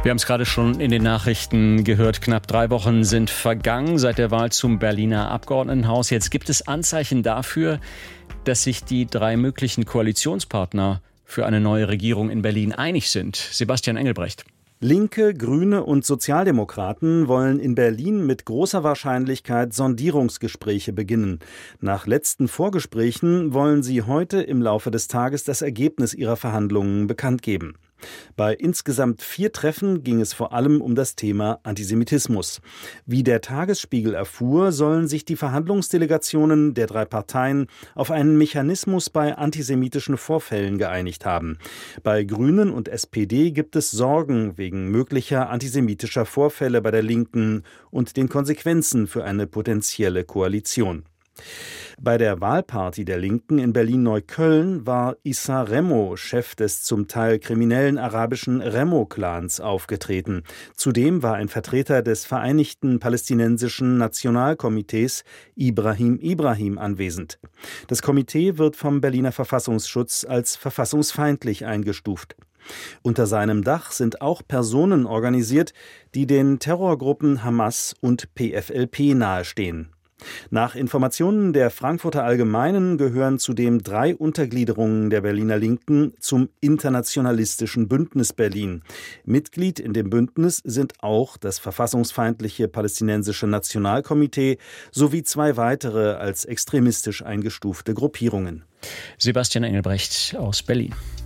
Wir haben es gerade schon in den Nachrichten gehört. Knapp 3 Wochen sind vergangen seit der Wahl zum Berliner Abgeordnetenhaus. Jetzt gibt es Anzeichen dafür, dass sich die 3 möglichen Koalitionspartner für eine neue Regierung in Berlin einig sind. Sebastian Engelbrecht. Linke, Grüne und Sozialdemokraten wollen in Berlin mit großer Wahrscheinlichkeit Sondierungsgespräche beginnen. Nach letzten Vorgesprächen wollen sie heute im Laufe des Tages das Ergebnis ihrer Verhandlungen bekannt geben. Bei insgesamt 4 Treffen ging es vor allem um das Thema Antisemitismus. Wie der Tagesspiegel erfuhr, sollen sich die Verhandlungsdelegationen der 3 Parteien auf einen Mechanismus bei antisemitischen Vorfällen geeinigt haben. Bei Grünen und SPD gibt es Sorgen wegen möglicher antisemitischer Vorfälle bei der Linken und den Konsequenzen für eine potenzielle Koalition. Bei der Wahlparty der Linken in Berlin-Neukölln war Issa Remo, Chef des zum Teil kriminellen arabischen Remo-Clans, aufgetreten. Zudem war ein Vertreter des Vereinigten Palästinensischen Nationalkomitees, Ibrahim anwesend. Das Komitee wird vom Berliner Verfassungsschutz als verfassungsfeindlich eingestuft. Unter seinem Dach sind auch Personen organisiert, die den Terrorgruppen Hamas und PFLP nahestehen. Nach Informationen der Frankfurter Allgemeinen gehören zudem 3 Untergliederungen der Berliner Linken zum Internationalistischen Bündnis Berlin. Mitglied in dem Bündnis sind auch das verfassungsfeindliche Palästinensische Nationalkomitee sowie 2 weitere als extremistisch eingestufte Gruppierungen. Sebastian Engelbrecht aus Berlin.